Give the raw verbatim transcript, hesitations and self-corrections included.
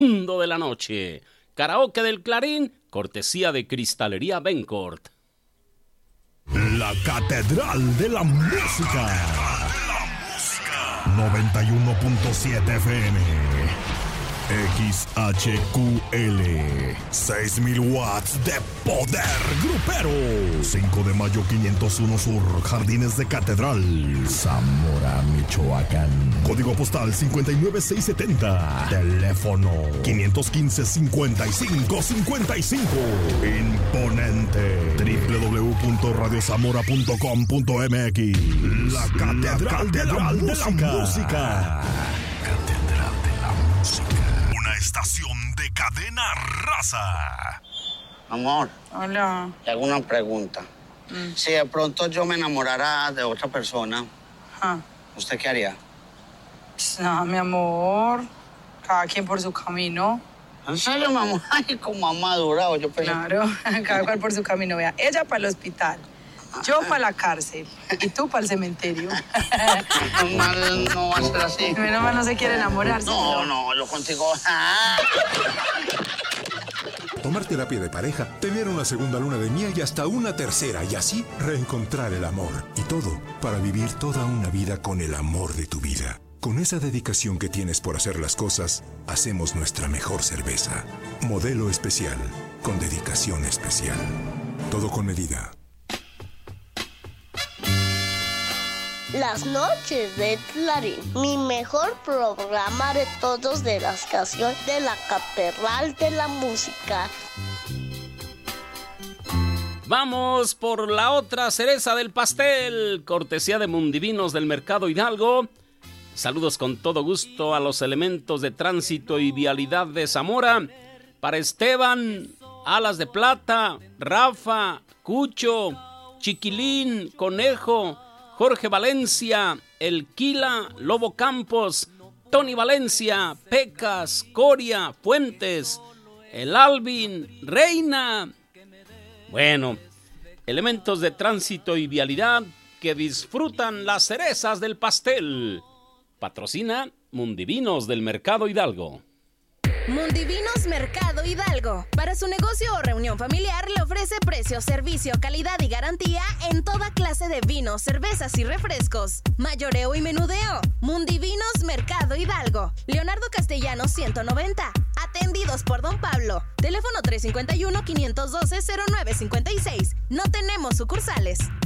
Mundo de la Noche. Karaoke del Clarín, cortesía de Cristalería Bencourt. La Catedral de la Música. noventa y uno punto siete F M. X H Q L. seis mil watts de poder grupero. cinco de mayo quinientos uno Sur, Jardines de Catedral, Zamora, Michoacán. Código postal cinco nueve seis siete cero. Teléfono quinientos quince, cincuenta y cinco cincuenta y cinco. Imponente. doble u doble u doble u punto radio zamora punto com punto m x. La Catedral, La Catedral de, la de la Música. Catedral de la Música. Una estación de cadena raza. Amor. Hola. Le hago una pregunta. Mm. Si de pronto yo me enamorara de otra persona, ah. ¿usted qué haría? No, mi amor. Cada quien por su camino. ¿En serio, mi amor? Ay, como ha madurado. Yo pensé... Claro, cada cual por su camino. Vea, ella para el hospital, yo para la cárcel y tú para el cementerio. Menos mal no va a ser así. Menos mal no se quiere enamorarse. No, no, yo contigo... Tomar terapia de pareja, tener una segunda luna de miel y hasta una tercera, y así reencontrar el amor. Y todo para vivir toda una vida con el amor de tu vida. Con esa dedicación que tienes por hacer las cosas, hacemos nuestra mejor cerveza. Modelo especial, con dedicación especial. Todo con medida. Las noches de Clarín, mi mejor programa de todos de la estación de la Catedral de la Música. Vamos por la otra cereza del pastel, cortesía de Mundivinos del Mercado Hidalgo. Saludos con todo gusto a los elementos de tránsito y vialidad de Zamora. Para Esteban, Alas de Plata, Rafa, Cucho, Chiquilín, Conejo, Jorge Valencia, El Quila, Lobo Campos, Tony Valencia, Pecas, Coria, Fuentes, El Alvin, Reina. Bueno, elementos de tránsito y vialidad que disfrutan las cerezas del pastel. Patrocina Mundivinos del Mercado Hidalgo. Mundivinos Mercado Hidalgo. Para su negocio o reunión familiar le ofrece precio, servicio, calidad y garantía en toda clase de vinos, cervezas y refrescos. Mayoreo y menudeo. Mundivinos Mercado Hidalgo. Leonardo Castellanos ciento noventa. Atendidos por Don Pablo. Teléfono tres cinco uno, cinco uno dos, cero nueve cinco seis. No tenemos sucursales.